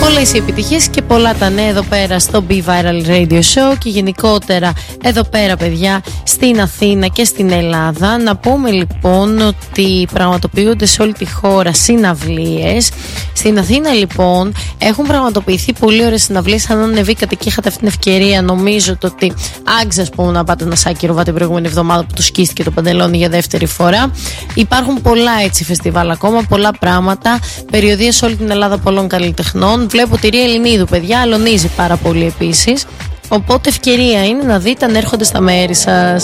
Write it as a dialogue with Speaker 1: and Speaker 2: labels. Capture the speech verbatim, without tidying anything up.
Speaker 1: Πολλές οι επιτυχίες και πολλά τα νέα εδώ πέρα στο Be Viral Radio Show και γενικότερα εδώ πέρα, παιδιά, στην Αθήνα και στην Ελλάδα. Να πούμε λοιπόν ότι πραγματοποιούνται σε όλη τη χώρα συναυλίες. Στην Αθήνα λοιπόν έχουν πραγματοποιηθεί πολύ ωραίες συναυλίες. Αν ανεβήκατε και είχατε αυτή την ευκαιρία, νομίζω το ότι άξιζε, ας πούμε, να πάτε ένα Σάκη Ρουβά την προηγούμενη εβδομάδα που του σκίστηκε το παντελόνι για δεύτερη φορά. Υπάρχουν πολλά έτσι φεστιβάλ ακόμα, πολλά πράγματα. Περιοδίες σε όλη την Ελλάδα πολλών καλλιτεχνών. Βλέπω τη Ρία Ελληνίδου, παιδιά, αλωνίζει πάρα πολύ επίσης. Οπότε ευκαιρία είναι να δείτε αν έρχονται στα μέρη σας.